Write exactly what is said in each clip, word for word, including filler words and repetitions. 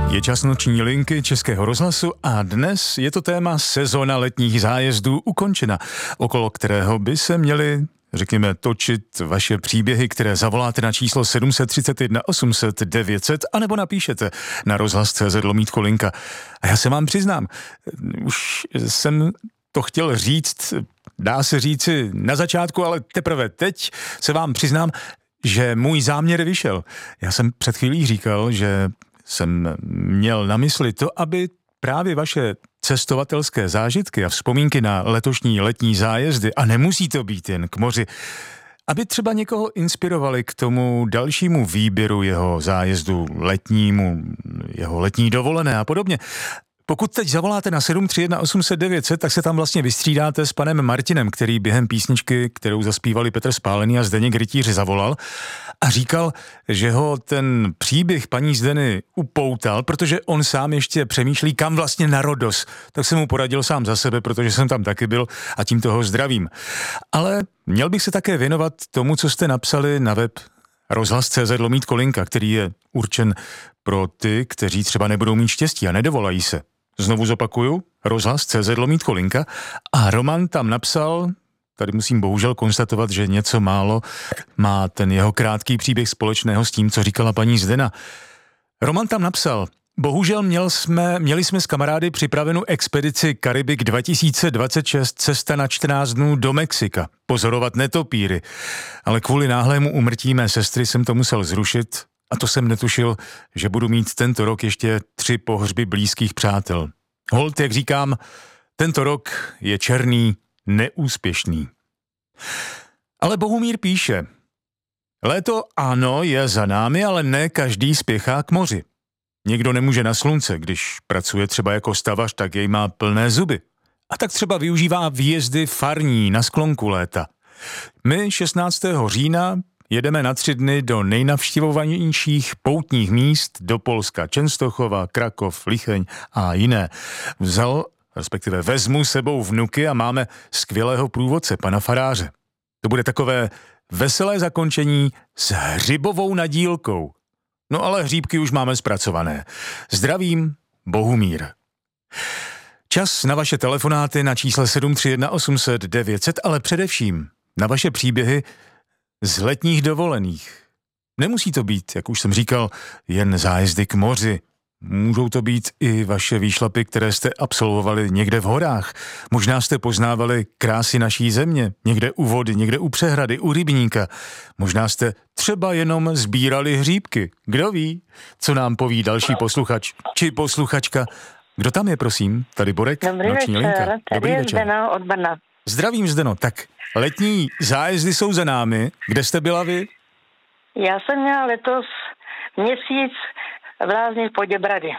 Je čas noční linky Českého rozhlasu a dnes je to téma sezona letních zájezdů ukončena, okolo kterého by se měli, řekněme, točit vaše příběhy, které zavoláte na číslo sedm set třicet jedna osm set devět set anebo napíšete na rozhlas tečka cé zet lomítko linka. A já se vám přiznám, už jsem to chtěl říct, dá se říci na začátku, ale teprve teď se vám přiznám, že můj záměr vyšel. Já jsem před chvílí říkal, že jsem měl na mysli to, aby právě vaše cestovatelské zážitky a vzpomínky na letošní letní zájezdy, a nemusí to být jen k moři, aby třeba někoho inspirovali k tomu dalšímu výběru jeho zájezdu letnímu, jeho letní dovolené a podobně. Pokud teď zavoláte na sedm tři jedna osm set devět set, tak se tam vlastně vystřídáte s panem Martinem, který během písničky, kterou zaspívali Petr Spálený a Zdeněk Rytíř, zavolal a říkal, že ho ten příběh paní Zdeny upoutal, protože on sám ještě přemýšlí, kam vlastně na Rodos. Tak jsem mu poradil sám za sebe, protože jsem tam taky byl a tím toho zdravím. Ale měl bych se také věnovat tomu, co jste napsali na web rozhlas tečka cé zet lomítko linka, který je určen pro ty, kteří třeba nebudou mít štěstí a nedovolají se. Znovu zopakuju, rozhlas tečka cé zet lomítko linka a Roman tam napsal, tady musím bohužel konstatovat, že něco málo má ten jeho krátký příběh společného s tím, co říkala paní Zdena. Roman tam napsal, bohužel měl jsme, měli jsme s kamarády připravenou expedici Karibik dva tisíce dvacet šest, cesta na čtrnáct dnů do Mexika, pozorovat netopíry, ale kvůli náhlému úmrtí mé sestry jsem to musel zrušit a to jsem netušil, že budu mít tento rok ještě tři pohřby blízkých přátel. Holt, jak říkám, tento rok je černý, neúspěšný. Ale Bohumír píše, léto ano, je za námi, ale ne každý spěchá k moři. Někdo nemůže na slunce, když pracuje třeba jako stavař, tak jej má plné zuby. A tak třeba využívá výjezdy farní na sklonku léta. My šestnáctého října jedeme na tři dny do nejnavštěvovanějších poutních míst do Polska, Čenstochova, Krakov, Licheň a jiné. Vzal, respektive vezmu sebou vnuky a máme skvělého průvodce, pana faráře. To bude takové veselé zakončení s hřibovou nadílkou. No ale hříbky už máme zpracované. Zdravím, Bohumír. Čas na vaše telefonáty na čísle sedm tři jedna osm set devět set, ale především na vaše příběhy z letních dovolených. Nemusí to být, jak už jsem říkal, jen zájezdy k moři. Můžou to být i vaše výšlapy, které jste absolvovali někde v horách. Možná jste poznávali krásy naší země, někde u vody, někde u přehrady, u rybníka. Možná jste třeba jenom sbírali hříbky. Kdo ví, co nám poví další posluchač či posluchačka. Kdo tam je, prosím? Tady Borek, Dobrý noční večer, linka. tady Dobrý je večer. Zdeno od Brna. Zdravím, Zdeno. Tak letní zájezdy jsou za námi. Kde jste byla vy? Já jsem měla letos měsíc v Lázních Poděbrady.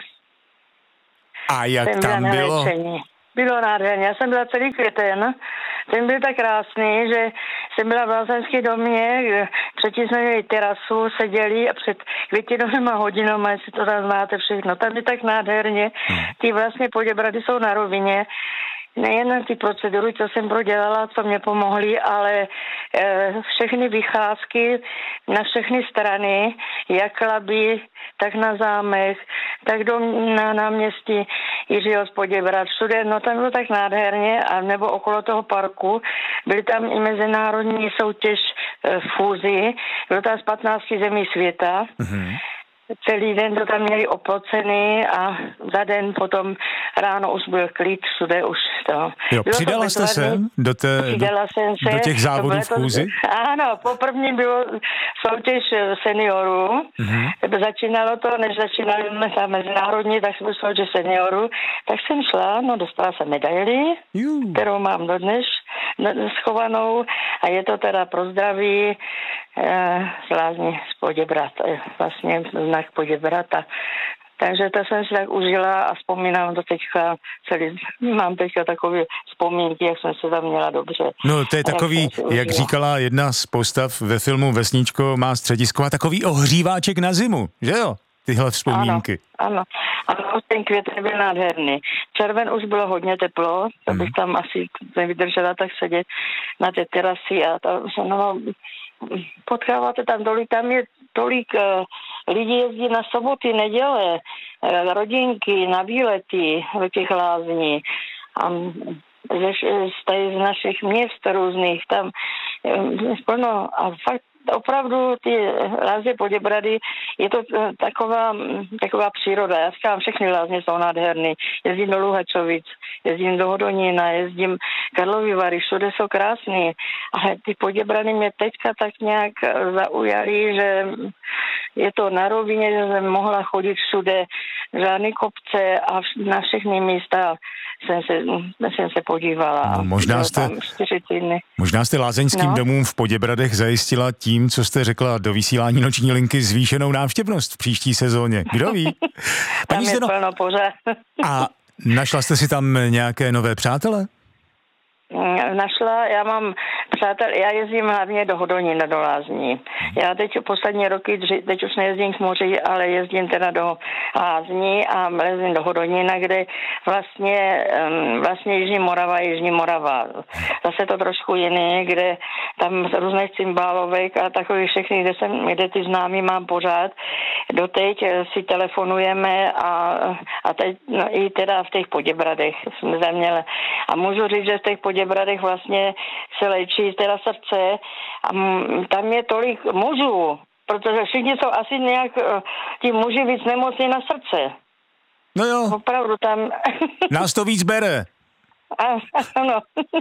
A jak Jsem tam byla bylo? Bylo nádherně. Já jsem byla celý květen. Ten byl tak krásný, že jsem byla v lázeňském domě, předtím jsme měli terasu, seděli a před květinovýma hodinama, jestli to tam znáte všechno. Tam je tak nádherně. Ty vlastně Poděbrady jsou na rovině. Nejen ty procedury, co jsem prodělala, co mě pomohly, ale e, všechny vycházky na všechny strany, jak Laby, tak na zámek, tak do, na náměstí Jiřího z Poděbrad, všude, no tam bylo tak nádherně, a nebo okolo toho parku, byly tam i mezinárodní soutěž e, fúzy, bylo tam z patnácti zemí světa. Mm-hmm. Celý den to tam měli oplocený a za den potom ráno už byl klid, všude už to. Jo, přidala jste se do, té, do, se, do těch závodů v chůzi? Ano, po první bylo soutěž seniorů. Mm-hmm. Začínalo to, než začínali ta mezinárodní, tak jsme soutěž seniorů. Tak jsem šla, no dostala jsem medaili, Juh. kterou mám dodnes schovanou a je to teda pro zdraví z Lázní z Poděbrad, vlastně znak Poděbrata. Takže to jsem si tak užila a vzpomínám to teďka, celý, mám teďka takové vzpomínky, jak jsem se tam měla dobře. No to je takový, jak, jak říkala jedna z postav ve filmu Vesničko má středisko, a takový ohříváček na zimu, že jo? Tyhle vzpomínky. Ano, ano. A ten květen byl nádherný. Červen už bylo hodně teplo, tak bych tam asi nevydržela tak sedět na té terasi a tam, no, potkáváte tam tolik, tam je tolik uh, lidi jezdí na soboty, neděle, rodinky, na výlety do těch lázní. A z, z našich měst různých, tam plno a fakt opravdu ty lázně Poděbrady, je to taková, taková příroda. Já říkám, všechny lázně jsou nádherný. Jezdím do Luhačovic, jezdím do Hodonína, jezdím Karlovy Vary, všude jsou krásný. Ale ty Poděbrady mě teďka tak nějak zaujaly, že je to na rovině, že jsem mohla chodit všude, žádný kopce a na všechny místa jsem se, jsem se podívala. No, možná, jste, možná jste lázeňským no. domům v Poděbradech zajistila tím, co jste řekla do vysílání Noční linky, zvýšenou návštěvnost v příští sezóně. Kdo ví? Paní tam je plno pořád. A našla jste si tam nějaké nové přátele? Našla, já mám přátel, já jezdím hlavně do Hodonína, do lázní. Já teď poslední roky, teď už nejezdím k moři, ale jezdím teda do lázní a jezdím do Hodonína, kde vlastně, vlastně Jižní Morava je Jižní Morava. Zase to trošku jiný, kde tam různých cymbálovek a takových všechny, kde, jsem, kde ty známí mám pořád. Doteď si telefonujeme a, a teď no, i teda v těch Poděbradech jsme měli. A můžu říct, že v těch Poděbradech vlastně se léčí teda srdce a tam je tolik mužů, protože všichni jsou asi nějak ti muži víc nemocní na srdce. No jo. Opravdu tam... Nás to víc bere. Ano.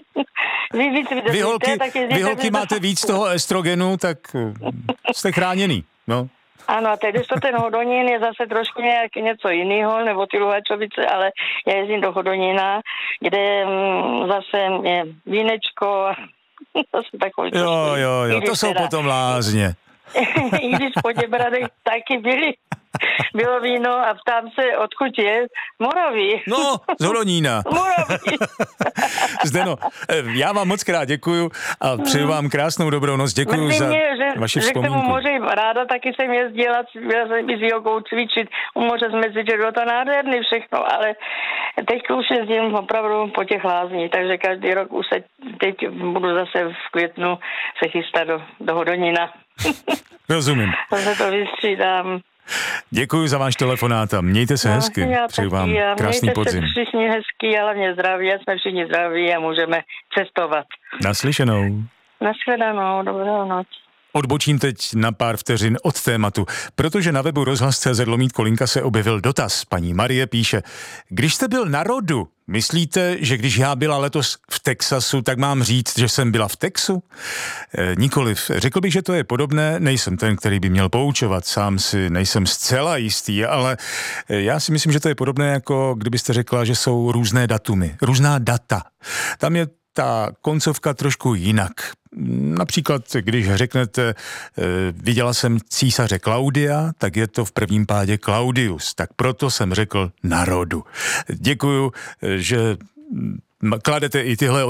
Vy, víc, vy holky, taky, vy holky máte víc toho estrogenu, tak jste chráněný. No. Ano, a teď, když to ten Hodonín je zase trošku nějak něco jiného, nebo ty Luhačovice, ale já jezdím do Hodonína, kde m, zase je vínečko a to jsou takový... Jo, jo, jo, to jsou teda potom lázně. I když v Poděbradech taky byli, bylo víno a ptám se, odkud je? Moravy. No, z Hodonína. Moravy. Zdeno, já vám moc krát děkuju a přeju vám krásnou dobrou noc. Děkuju Myslím za mě, že, vaši že vzpomínku. Že k tomu moři ráda taky jsem jezdila, byla jsem i s jogou cvičit, u moře jsme si, že bylo to nádherný všechno, ale teď už jezdím opravdu po těch lázních, takže každý rok už se teď budu zase v květnu se chystat do, do Hodonína. Rozumím. Zase to vystřídám. Děkuji za váš telefonát a mějte se no, hezky. Přeju vám krásný podzim. Mějte se všichni hezky, ale mě zdraví, jsme všichni zdraví a můžeme cestovat. Naslyšenou. Nashledanou, dobrou noc. Odbočím teď na pár vteřin od tématu, protože na webu rozhlas tečka cé zet lomítko linka se objevil dotaz. Paní Marie píše, když jste byl na rodu, myslíte, že když já byla letos v Texasu, tak mám říct, že jsem byla v Texu? E, nikoliv. Řekl bych, že to je podobné, nejsem ten, který by měl poučovat, sám si nejsem zcela jistý, ale já si myslím, že to je podobné, jako kdybyste řekla, že jsou různé datumy, různá data. Tam je ta koncovka trošku jinak. Například, když řeknete, viděla jsem císaře Klaudia, tak je to v prvním pádě Claudius. Tak proto jsem řekl na rodu. Děkuju, že kladete i tyhle